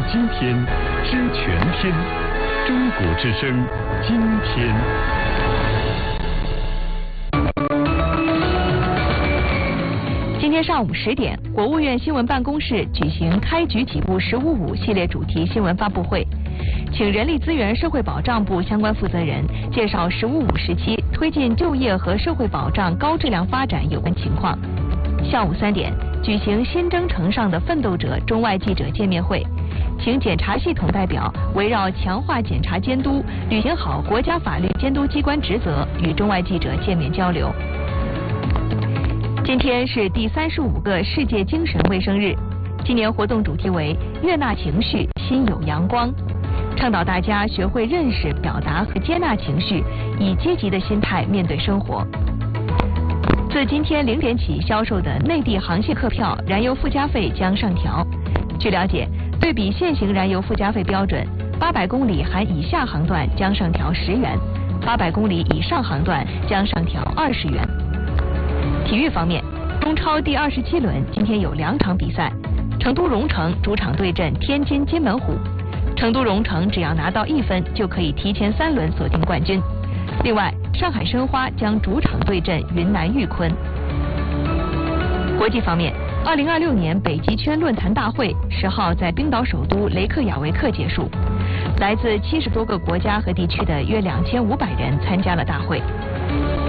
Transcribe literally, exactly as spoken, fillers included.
今天，知全天。中国之声，今天。 今天上午十点，国务院新闻办公室举行开局起步“十五五”系列主题新闻发布会，请人力资源社会保障部相关负责人介绍“十五五”时期推进就业和社会保障高质量发展有关情况。下午三点，举行新征程上的奋斗者中外记者见面会，请检察系统代表围绕强化检察监督、履行好国家法律监督机关职责，与中外记者见面交流。今天是第三十五个世界精神卫生日，今年活动主题为悦纳情绪，心有阳光，倡导大家学会认识、表达和接纳情绪，以积极的心态面对生活。自今天零点起销售的内地航线客票燃油附加费将上调。据了解，对比现行燃油附加费标准，八百公里含以下航段将上调十元，八百公里以上航段将上调二十元。体育方面，中超第二十七轮今天有两场比赛，成都蓉城主场对阵天津津门虎，成都蓉城只要拿到一分就可以提前三轮锁定冠军。另外，上海申花将主场对阵云南玉坤。国际方面，二零二六年北极圈论坛大会十号在冰岛首都雷克雅维克结束，来自七十多个国家和地区的约两千五百人参加了大会。